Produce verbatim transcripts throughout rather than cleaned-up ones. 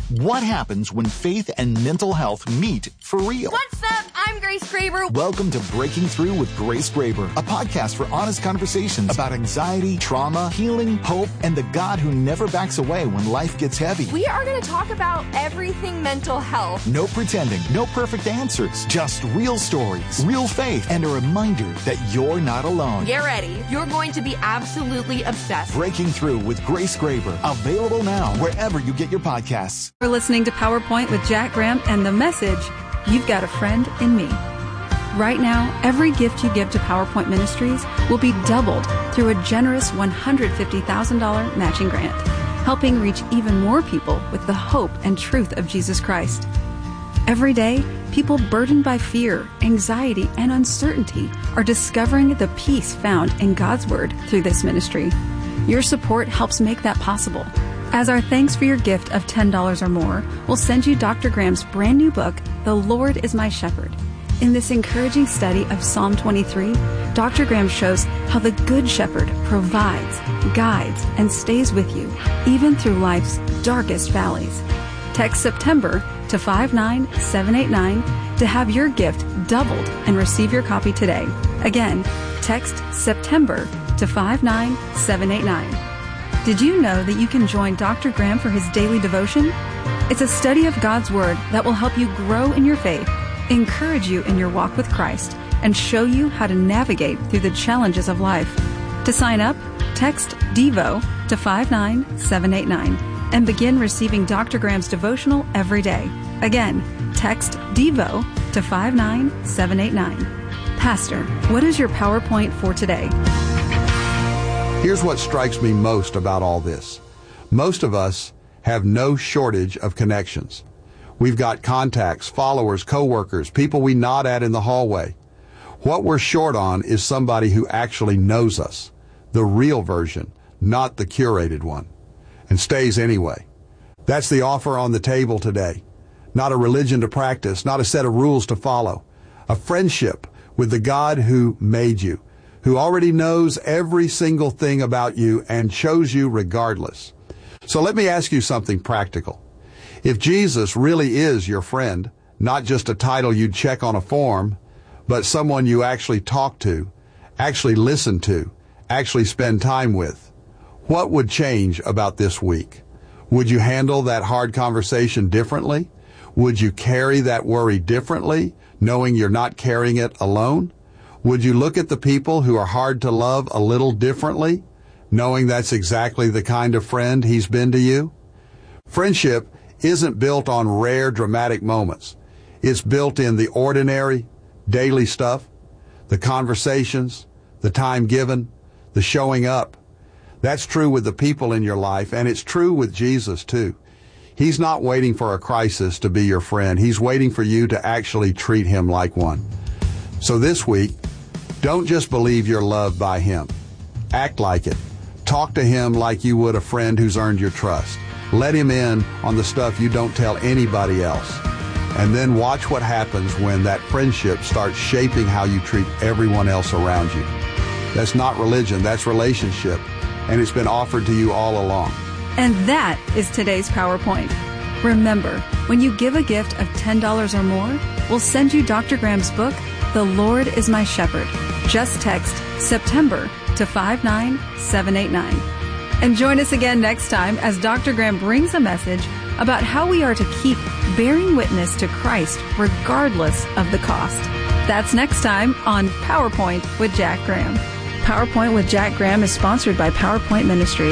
What happens when faith and mental health meet for real? What's up? I'm Grace Graber. Welcome to Breaking Through with Grace Graber, a podcast for honest conversations about anxiety, trauma, healing, hope, and the God who never backs away when life gets heavy. We are going to talk about everything mental health. No pretending, no perfect answers, just real stories, real faith, and a reminder that you're not alone. Get ready. You're going to be absolutely obsessed. Breaking Through with Grace Graber, available now wherever you get your podcasts. We're listening to PowerPoint with Jack Graham and the message, You've Got a Friend in Me. Right now, every gift you give to PowerPoint Ministries will be doubled through a generous one hundred fifty thousand dollars matching grant, helping reach even more people with the hope and truth of Jesus Christ. Every day, people burdened by fear, anxiety, and uncertainty are discovering the peace found in God's Word through this ministry. Your support helps make that possible. As our thanks for your gift of ten dollars or more, we'll send you Doctor Graham's brand new book, The Lord is My Shepherd. In this encouraging study of Psalm twenty-three, Doctor Graham shows how the Good Shepherd provides, guides, and stays with you, even through life's darkest valleys. Text September to five nine seven eight nine to have your gift doubled and receive your copy today. Again, text September to five nine seven eight nine. Did you know that you can join Doctor Graham for his daily devotion? It's a study of God's Word that will help you grow in your faith, encourage you in your walk with Christ, and show you how to navigate through the challenges of life. To sign up, text DEVO to five nine seven eight nine and begin receiving Doctor Graham's devotional every day. Again, text DEVO to five nine seven eight nine. Pastor, what is your PowerPoint for today? Here's what strikes me most about all this. Most of us have no shortage of connections. We've got contacts, followers, coworkers, people we nod at in the hallway. What we're short on is somebody who actually knows us, the real version, not the curated one, and stays anyway. That's the offer on the table today. Not a religion to practice, not a set of rules to follow. A friendship with the God who made you, who already knows every single thing about you and chose you regardless. So let me ask you something practical. If Jesus really is your friend, not just a title you'd check on a form, but someone you actually talk to, actually listen to, actually spend time with, what would change about this week? Would you handle that hard conversation differently? Would you carry that worry differently, knowing you're not carrying it alone? Would you look at the people who are hard to love a little differently, knowing that's exactly the kind of friend he's been to you? Friendship isn't built on rare, dramatic moments. It's built in the ordinary, daily stuff, the conversations, the time given, the showing up. That's true with the people in your life, and it's true with Jesus, too. He's not waiting for a crisis to be your friend. He's waiting for you to actually treat him like one. So this week, don't just believe you're loved by him. Act like it. Talk to him like you would a friend who's earned your trust. Let him in on the stuff you don't tell anybody else. And then watch what happens when that friendship starts shaping how you treat everyone else around you. That's not religion, that's relationship. And it's been offered to you all along. And that is today's PowerPoint. Remember, when you give a gift of ten dollars or more, we'll send you Doctor Graham's book, The Lord is My Shepherd. Just text September to five nine seven eight nine. And join us again next time as Doctor Graham brings a message about how we are to keep bearing witness to Christ regardless of the cost. That's next time on PowerPoint with Jack Graham. PowerPoint with Jack Graham is sponsored by PowerPoint Ministries.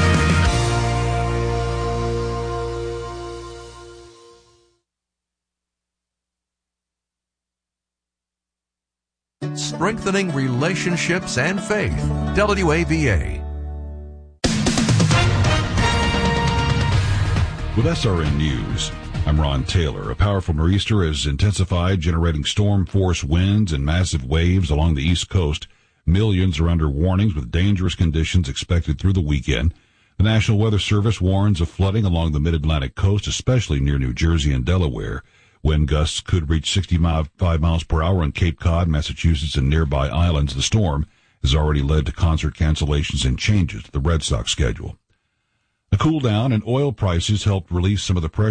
Strengthening relationships and faith. W A V A. With S R N News, I'm Ron Taylor. A powerful nor'easter has intensified, generating storm-force winds and massive waves along the East Coast. Millions are under warnings with dangerous conditions expected through the weekend. The National Weather Service warns of flooding along the mid-Atlantic coast, especially near New Jersey and Delaware. Wind gusts could reach sixty-five miles per hour on Cape Cod, Massachusetts, and nearby islands. The storm has already led to concert cancellations and changes to the Red Sox schedule. A cool down in oil prices helped release some of the pressure